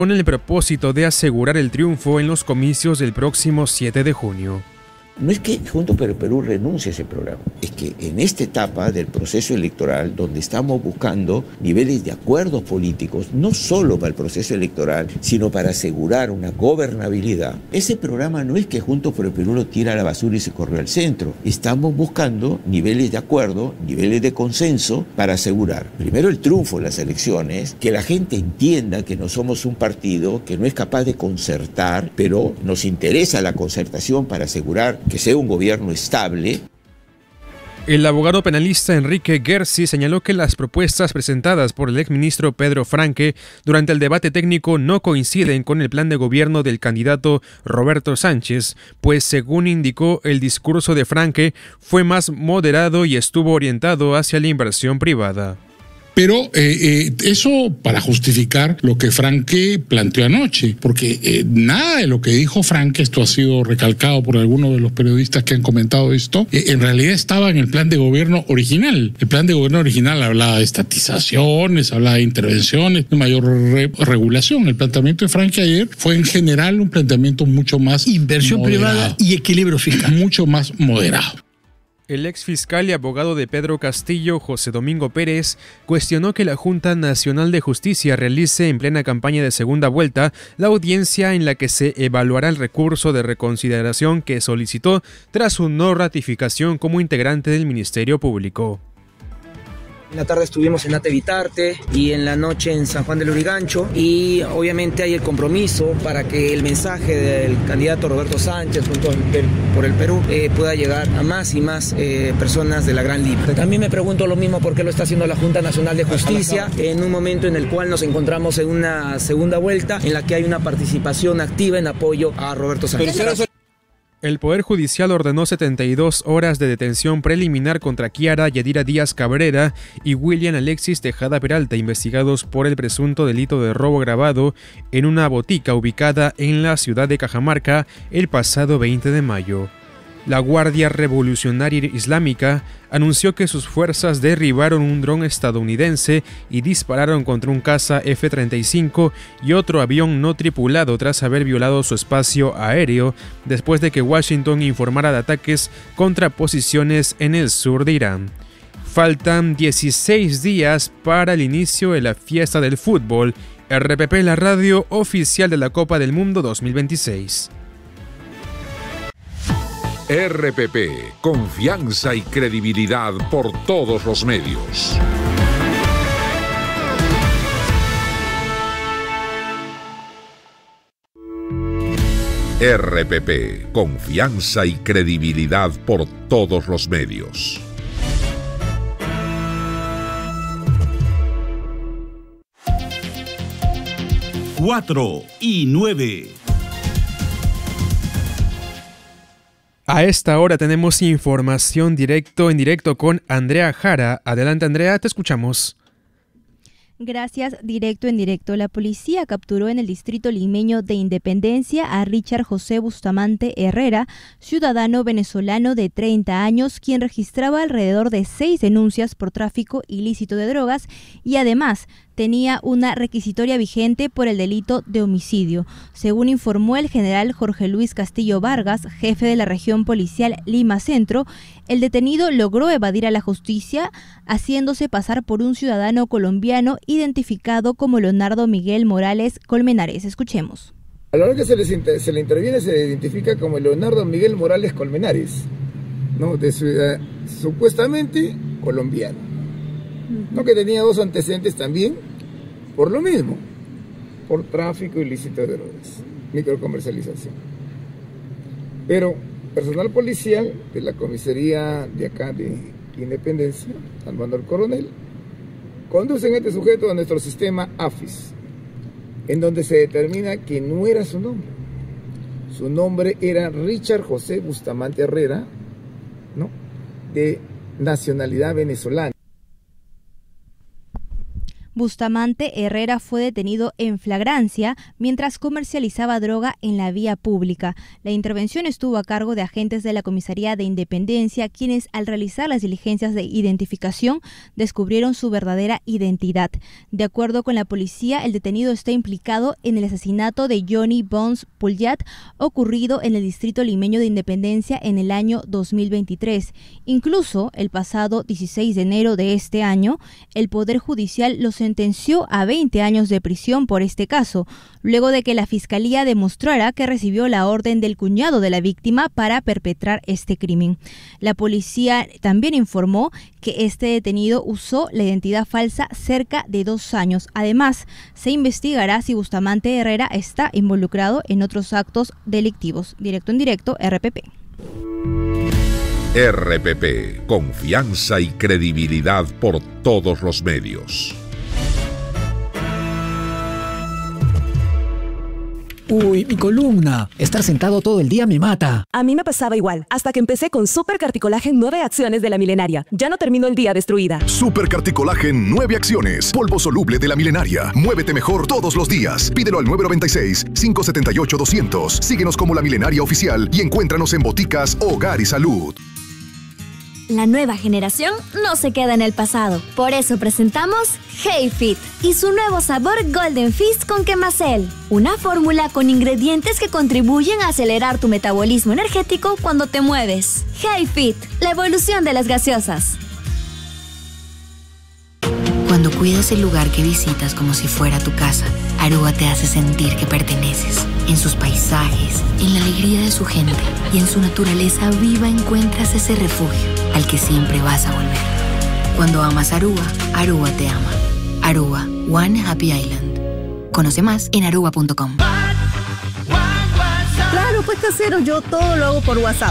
con el propósito de asegurar el triunfo en los comicios del próximo 7 de junio. No es que Juntos por el Perú renuncie a ese programa, es que en esta etapa del proceso electoral, donde estamos buscando niveles de acuerdos políticos, no solo para el proceso electoral, sino para asegurar una gobernabilidad, ese programa no es que Juntos por el Perú lo tira a la basura y se corrió al centro. Estamos buscando niveles de acuerdo, niveles de consenso para asegurar, primero, el triunfo en las elecciones, que la gente entienda que no somos un partido que no es capaz de concertar, pero nos interesa la concertación para asegurar que sea un gobierno estable. El abogado penalista Enrique Gersi señaló que las propuestas presentadas por el exministro Pedro Franque durante el debate técnico no coinciden con el plan de gobierno del candidato Roberto Sánchez, pues según indicó, el discurso de Franque fue más moderado y estuvo orientado hacia la inversión privada. Pero eso para justificar lo que Franque planteó anoche, porque nada de lo que dijo Franque, esto ha sido recalcado por algunos de los periodistas que han comentado esto, en realidad estaba en el plan de gobierno original. El plan de gobierno original hablaba de estatizaciones, hablaba de intervenciones, de mayor regulación. El planteamiento de Franque ayer fue en general un planteamiento mucho más inversión moderado, privada y equilibrio fiscal. Mucho más moderado. El ex fiscal y abogado de Pedro Castillo, José Domingo Pérez, cuestionó que la Junta Nacional de Justicia realice en plena campaña de segunda vuelta la audiencia en la que se evaluará el recurso de reconsideración que solicitó tras su no ratificación como integrante del Ministerio Público. En la tarde estuvimos en Atevitarte y en la noche en San Juan del Lurigancho, y obviamente hay el compromiso para que el mensaje del candidato Roberto Sánchez Juntos por el Perú pueda llegar a más y más personas de la Gran Lima. También me pregunto lo mismo por qué lo está haciendo la Junta Nacional de Justicia en un momento en el cual nos encontramos en una segunda vuelta en la que hay una participación activa en apoyo a Roberto Sánchez. El Poder Judicial ordenó 72 horas de detención preliminar contra Kiara Yadira Díaz Cabrera y William Alexis Tejada Peralta, investigados por el presunto delito de robo agravado en una botica ubicada en la ciudad de Cajamarca el pasado 20 de mayo. La Guardia Revolucionaria Islámica anunció que sus fuerzas derribaron un dron estadounidense y dispararon contra un caza F-35 y otro avión no tripulado tras haber violado su espacio aéreo, después de que Washington informara de ataques contra posiciones en el sur de Irán. Faltan 16 días para el inicio de la fiesta del fútbol. RPP, la radio oficial de la Copa del Mundo 2026. RPP, confianza y credibilidad por todos los medios. RPP, confianza y credibilidad por todos los medios. Cuatro y 9. A esta hora tenemos información en directo con Andrea Jara. Adelante, Andrea, te escuchamos. Gracias, directo en directo. La policía capturó en el distrito limeño de Independencia a Richard José Bustamante Herrera, ciudadano venezolano de 30 años, quien registraba alrededor de 6 denuncias por tráfico ilícito de drogas y además tenía una requisitoria vigente por el delito de homicidio. Según informó el general Jorge Luis Castillo Vargas, jefe de la región policial Lima Centro, el detenido logró evadir a la justicia haciéndose pasar por un ciudadano colombiano identificado como Leonardo Miguel Morales Colmenares. Escuchemos. A la hora que se le interviene se le identifica como Leonardo Miguel Morales Colmenares, ¿no? De ciudad, supuestamente colombiano, ¿no? Que tenía 2 antecedentes también por lo mismo, por tráfico ilícito de drogas, microcomercialización. Pero personal policial de la comisaría de acá de Independencia, al mando del coronel, conducen a este sujeto a nuestro sistema AFIS, en donde se determina que no era su nombre. Su nombre era Richard José Bustamante Herrera, ¿no? De nacionalidad venezolana. Bustamante Herrera fue detenido en flagrancia mientras comercializaba droga en la vía pública. La intervención estuvo a cargo de agentes de la Comisaría de Independencia, quienes al realizar las diligencias de identificación descubrieron su verdadera identidad. De acuerdo con la policía, el detenido está implicado en el asesinato de Johnny Bones Pulliat, ocurrido en el distrito limeño de Independencia en el año 2023. Incluso el pasado 16 de enero de este año, el Poder Judicial lo sentenció a 20 años de prisión por este caso, luego de que la Fiscalía demostrara que recibió la orden del cuñado de la víctima para perpetrar este crimen. La policía también informó que este detenido usó la identidad falsa cerca de 2 años. Además, se investigará si Bustamante Herrera está involucrado en otros actos delictivos. Directo en directo, RPP. RPP, confianza y credibilidad por todos los medios. Uy, mi columna. Estar sentado todo el día me mata. A mí me pasaba igual, hasta que empecé con Super Carticolagen 9 acciones de La Milenaria. Ya no termino el día destruida. Super Carticolagen 9 acciones. Polvo soluble de La Milenaria. Muévete mejor todos los días. Pídelo al 996-578-200. Síguenos como La Milenaria Oficial y encuéntranos en boticas, hogar y salud. La nueva generación no se queda en el pasado. Por eso presentamos HeyFit y su nuevo sabor Golden Fizz con Quemacel. Una fórmula con ingredientes que contribuyen a acelerar tu metabolismo energético cuando te mueves. HeyFit, la evolución de las gaseosas. Cuando cuidas el lugar que visitas como si fuera tu casa, Aruba te hace sentir que perteneces. En sus paisajes, en la alegría de su gente y en su naturaleza viva encuentras ese refugio al que siempre vas a volver. Cuando amas Aruba, Aruba te ama. Aruba, One Happy Island. Conoce más en aruba.com. Claro, pues casero, yo todo lo hago por WhatsApp.